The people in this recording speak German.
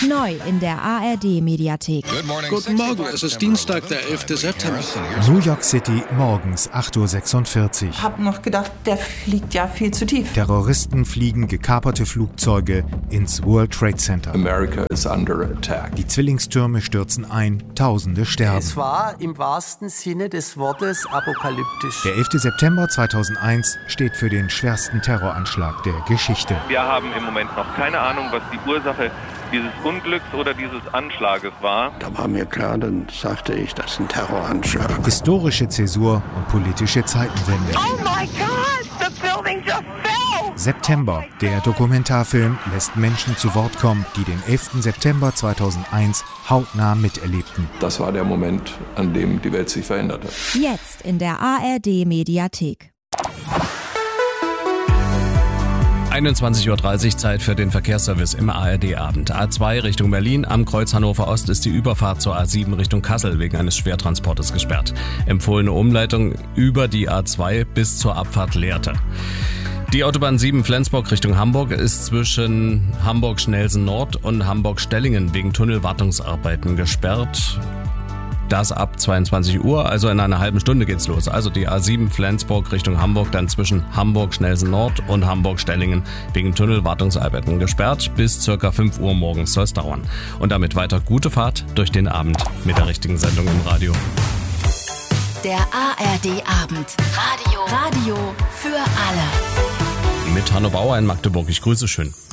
Neu in der ARD-Mediathek. Guten Morgen, es ist Dienstag, der 11. September. New York City, morgens 8.46 Uhr. Ich habe noch gedacht, der fliegt ja viel zu tief. Terroristen fliegen gekaperte Flugzeuge ins World Trade Center. America is under attack. Die Zwillingstürme stürzen ein, Tausende sterben. Es war im wahrsten Sinne des Wortes apokalyptisch. Der 11. September 2001 steht für den schwersten Terroranschlag der Geschichte. Wir haben im Moment noch keine Ahnung, was die Ursache dieses Unglücks oder dieses Anschlages war. Da war mir klar, dann sagte ich, das ist ein Terroranschlag. Historische Zäsur und politische Zeitenwende. Oh my God, the building just fell! September, der Dokumentarfilm, lässt Menschen zu Wort kommen, die den 11. September 2001 hautnah miterlebten. Das war der Moment, an dem die Welt sich veränderte. Jetzt in der ARD-Mediathek. 21.30 Uhr Zeit für den Verkehrsservice im ARD-Abend. A2 Richtung Berlin, am Kreuz Hannover Ost ist die Überfahrt zur A7 Richtung Kassel wegen eines Schwertransportes gesperrt. Empfohlene Umleitung über die A2 bis zur Abfahrt Lehrte. Die Autobahn 7 Flensburg Richtung Hamburg ist zwischen Hamburg-Schnelsen Nord und Hamburg-Stellingen wegen Tunnelwartungsarbeiten gesperrt. Das ab 22 Uhr, also in einer halben Stunde geht's los. Also die A7 Flensburg Richtung Hamburg, dann zwischen Hamburg-Schnelsen Nord und Hamburg-Stellingen wegen Tunnelwartungsarbeiten gesperrt. Bis ca. 5 Uhr morgens soll es dauern. Und damit weiter gute Fahrt durch den Abend mit der richtigen Sendung im Radio. Der ARD-Abend. Radio für alle. Mit Hanno Bauer in Magdeburg. Ich grüße schön.